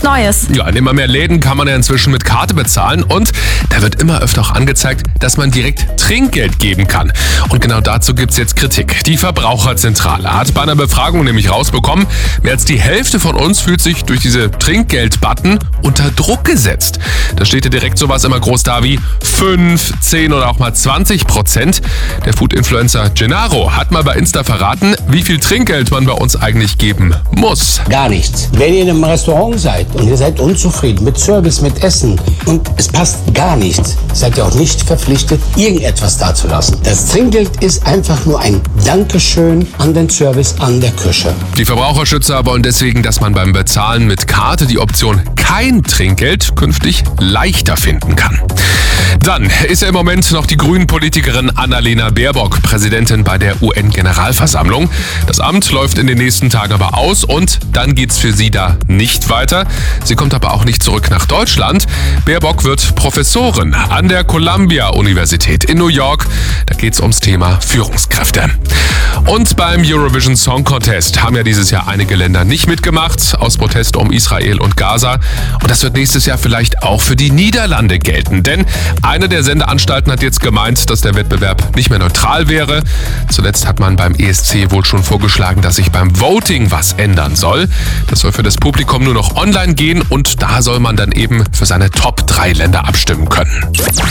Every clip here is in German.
Neues. Ja, in immer mehr Läden kann man ja inzwischen mit Karte bezahlen und da wird immer öfter auch angezeigt, dass man direkt Trinkgeld geben kann. Und genau dazu gibt's jetzt Kritik. Die Verbraucherzentrale hat bei einer Befragung nämlich rausbekommen, mehr als die Hälfte von uns fühlt sich durch diese Trinkgeld-Button unter Druck gesetzt. Da steht ja direkt sowas immer groß da wie 5, 10 oder auch mal 20%. Der Food-Influencer Gennaro hat mal bei Insta verraten, wie viel Trinkgeld man bei uns eigentlich geben muss. Gar nichts. Wenn ihr in einem Restaurant seid und ihr seid unzufrieden mit Service, mit Essen und es passt gar nichts, seid ihr auch nicht verpflichtet, irgendetwas dazulassen. Das Trinkgeld ist einfach nur ein Dankeschön an den Service, an der Küche. Die Verbraucherschützer wollen deswegen, dass man beim Bezahlen mit Karte die Option kein Trinkgeld künftig leichter finden kann. Dann ist ja im Moment noch die Grünen-Politikerin Annalena Baerbock Präsidentin bei der UN-Generalversammlung. Das Amt läuft in den nächsten Tagen aber aus und dann geht's für sie da nicht weiter. Sie kommt aber auch nicht zurück nach Deutschland. Baerbock wird Professorin an der Columbia-Universität in New York. Da geht's ums Thema Führungskräfte. Und beim Eurovision Song Contest haben ja dieses Jahr einige Länder nicht mitgemacht, aus Protest um Israel und Gaza. Und das wird nächstes Jahr vielleicht auch für die Niederlande gelten, denn eine der Sendeanstalten hat jetzt gemeint, dass der Wettbewerb nicht mehr neutral wäre. Zuletzt hat man beim ESC wohl schon vorgeschlagen, dass sich beim Voting was ändern soll. Das soll für das Publikum nur noch online gehen und da soll man dann eben für seine Top 3 Länder abstimmen können.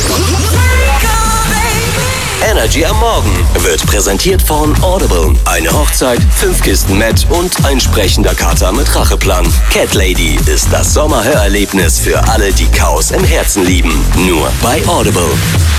Energy am Morgen wird präsentiert von Audible. Eine Hochzeit, 5 Kisten Met und ein sprechender Kater mit Racheplan. Cat Lady ist das Sommerhörerlebnis für alle, die Chaos im Herzen lieben. Nur bei Audible.